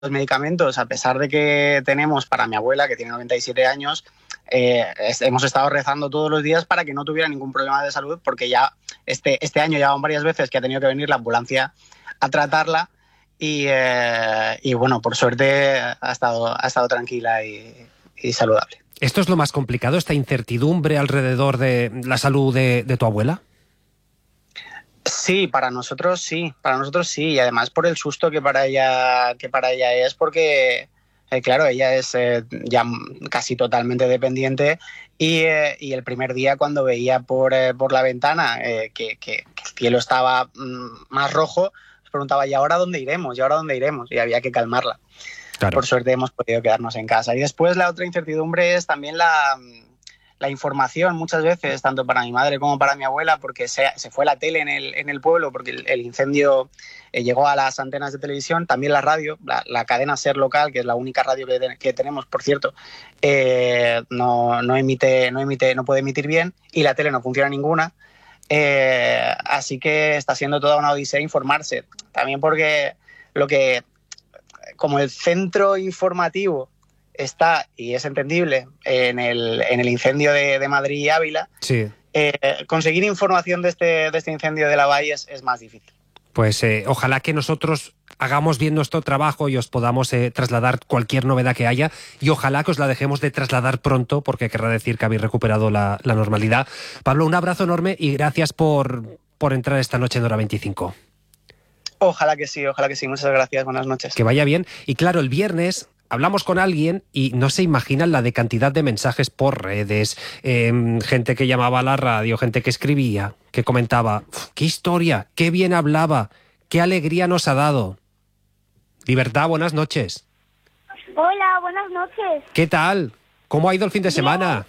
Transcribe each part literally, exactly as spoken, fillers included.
los medicamentos, a pesar de que tenemos para mi abuela, que tiene noventa y siete años, eh, es, hemos estado rezando todos los días para que no tuviera ningún problema de salud, porque ya este, este año ya van varias veces que ha tenido que venir la ambulancia a tratarla y, eh, y bueno, por suerte ha estado, ha estado tranquila y, y saludable. ¿Esto es lo más complicado, esta incertidumbre alrededor de la salud de, de tu abuela? Sí, para nosotros sí, para nosotros sí, y además por el susto que para ella, que para ella es, porque eh, claro, ella es eh, ya casi totalmente dependiente y, eh, y el primer día cuando veía por, eh, por la ventana eh, que, que, que el cielo estaba mm, más rojo, se preguntaba, ¿y ahora dónde iremos? ¿Y ahora dónde iremos? Y había que calmarla. Claro. Por suerte hemos podido quedarnos en casa. Y después la otra incertidumbre es también la... la información muchas veces, tanto para mi madre como para mi abuela, porque se, se fue la tele en el, en el pueblo, porque el, el incendio eh, llegó a las antenas de televisión, también la radio, la, la cadena SER local, que es la única radio que, de, que tenemos, por cierto, eh, no, no, emite, no, emite, no puede emitir bien, y la tele no funciona ninguna, eh, así que está siendo toda una odisea informarse, también porque lo que, como el centro informativo está, y es entendible, en el, en el incendio de, de Madrid y Ávila, sí. eh, conseguir información de este, de este incendio de la Vall es, es más difícil. Pues eh, ojalá que nosotros hagamos bien nuestro trabajo y os podamos eh, trasladar cualquier novedad que haya, y ojalá que os la dejemos de trasladar pronto, porque querrá decir que habéis recuperado la, la normalidad. Pablo, un abrazo enorme y gracias por, por entrar esta noche en Hora veinticinco. Ojalá que sí, ojalá que sí. Muchas gracias, buenas noches. Que vaya bien. Y claro, el viernes hablamos con alguien y no se imaginan la de cantidad de mensajes por redes, eh, gente que llamaba a la radio, gente que escribía, que comentaba, ¡qué historia! ¡Qué bien hablaba! ¡Qué alegría nos ha dado! Libertad, buenas noches. Hola, buenas noches. ¿Qué tal? ¿Cómo ha ido el fin de Bien. semana?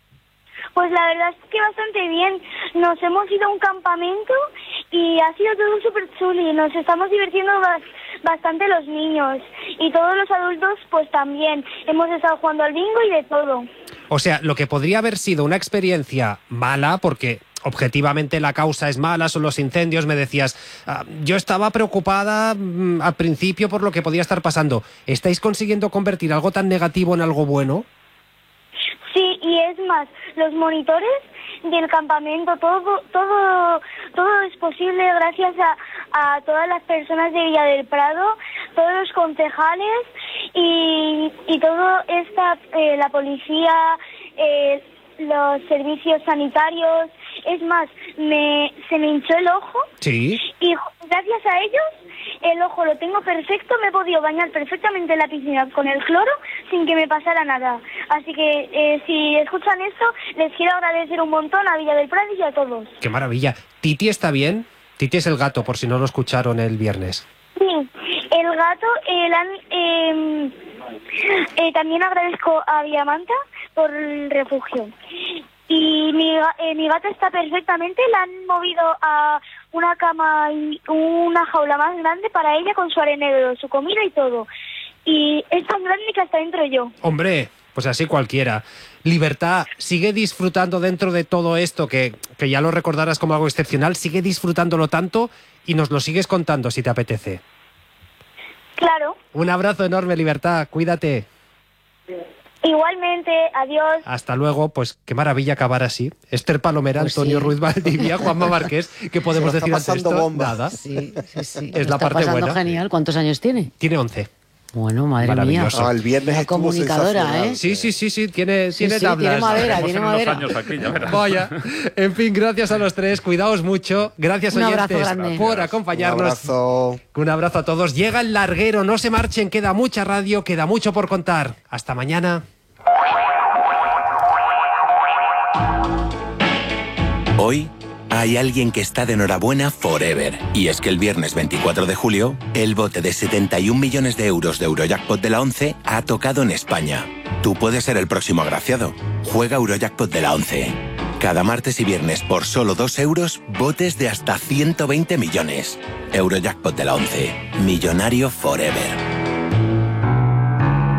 Pues la verdad es que bastante bien. Nos hemos ido a un campamento y ha sido todo súper chuli. Nos estamos divirtiendo bastante los niños y todos los adultos pues también. Hemos estado jugando al bingo y de todo. O sea, lo que podría haber sido una experiencia mala, porque objetivamente la causa es mala, son los incendios, me decías, ah, yo estaba preocupada mmm, al principio por lo que podía estar pasando. ¿Estáis consiguiendo convertir algo tan negativo en algo bueno? Sí, y es más, los monitores del campamento, todo todo todo es posible gracias a, a todas las personas de Villa del Prado, todos los concejales y, y todo esta, eh, la policía, eh, los servicios sanitarios. Es más, me, se me hinchó el ojo. Sí. Y gracias a ellos el ojo lo tengo perfecto, me he podido bañar perfectamente en la piscina con el cloro sin que me pasara nada. Así que eh, si escuchan esto, les quiero agradecer un montón a Villa del Prado y a todos. ¡Qué maravilla! ¿Titi está bien? Titi es el gato, por si no lo escucharon el viernes. Sí, el gato, el, eh, eh, también agradezco a Villamanta por el refugio. Y mi, eh, mi gata está perfectamente, la han movido a una cama y una jaula más grande para ella con su arenero, su comida y todo. Y es tan grande que hasta entro yo. Hombre, pues así cualquiera. Libertad, sigue disfrutando dentro de todo esto, que, que ya lo recordarás como algo excepcional, sigue disfrutándolo tanto y nos lo sigues contando si te apetece. Claro. Un abrazo enorme, Libertad, cuídate. Igualmente, adiós. Hasta luego, pues qué maravilla acabar así. Esther Palomera, pues Antonio sí. Ruiz Valdivia, Juanma Márquez, ¿qué podemos decir ante esto? Bomba. Nada. Sí, sí, sí. Es la parte buena. Genial. ¿Cuántos años tiene? Tiene once. Bueno, madre mía. Ah, el viernes una comunicadora, ¿eh? Sí, sí, sí, sí, tiene, sí, tiene sí, tablas. Tiene madera, tiene madera. Años aquí, ya verás. Vaya. En fin, gracias a los tres, cuidaos mucho. Gracias, Un oyentes, abrazo grande. por acompañarnos. Un abrazo. Un abrazo a todos. Llega el larguero, no se marchen, queda mucha radio, queda mucho por contar. Hasta mañana. Hoy hay alguien que está de enhorabuena forever. Y es que el viernes veinticuatro de julio, el bote de setenta y un millones de euros de Eurojackpot de la ONCE ha tocado en España. Tú puedes ser el próximo agraciado. Juega Eurojackpot de la ONCE. Cada martes y viernes por solo dos euros, botes de hasta ciento veinte millones. Eurojackpot de la ONCE. Millonario forever.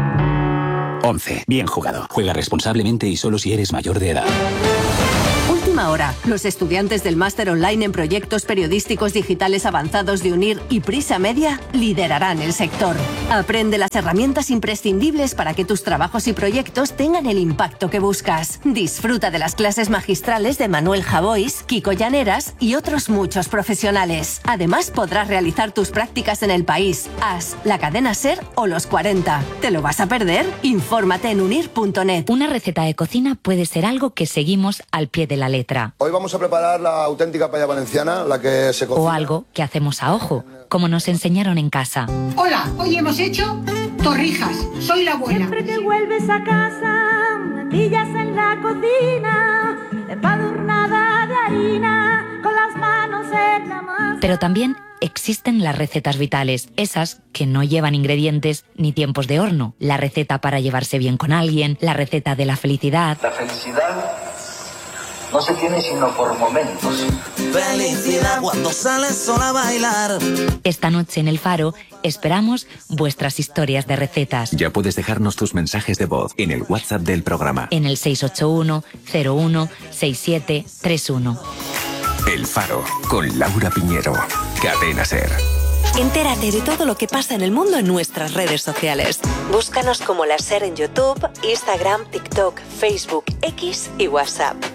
ONCE. Bien jugado. Juega responsablemente y solo si eres mayor de edad. Última hora. Los estudiantes del máster online en proyectos periodísticos digitales avanzados de UNIR y Prisa Media liderarán el sector. Aprende las herramientas imprescindibles para que tus trabajos y proyectos tengan el impacto que buscas. Disfruta de las clases magistrales de Manuel Javois, Kiko Llaneras y otros muchos profesionales. Además, podrás realizar tus prácticas en El País, A S, la cadena SER o Los cuarenta. ¿Te lo vas a perder? Infórmate en unir punto net. Una receta de cocina puede ser algo que seguimos al pie de la letra. Hoy vamos a preparar la auténtica paella valenciana, la que se cocina. O algo que hacemos a ojo, como nos enseñaron en casa. Hola, hoy hemos hecho torrijas. Soy la abuela. Siempre que vuelves a casa, me pillas en la cocina, empadurnada de harina, con las manos en la masa. Pero también existen las recetas vitales, esas que no llevan ingredientes ni tiempos de horno. La receta para llevarse bien con alguien, la receta de la felicidad. La felicidad no se tiene sino por momentos. Felicidad cuando sales sola a bailar. Esta noche en El Faro esperamos vuestras historias de recetas. Ya puedes dejarnos tus mensajes de voz en el WhatsApp del programa. En el seis ocho uno, cero uno, seis siete tres uno. El Faro, con Laura Piñero. Cadena SER. Entérate de todo lo que pasa en el mundo en nuestras redes sociales. Búscanos como La SER en YouTube, Instagram, TikTok, Facebook, X y WhatsApp.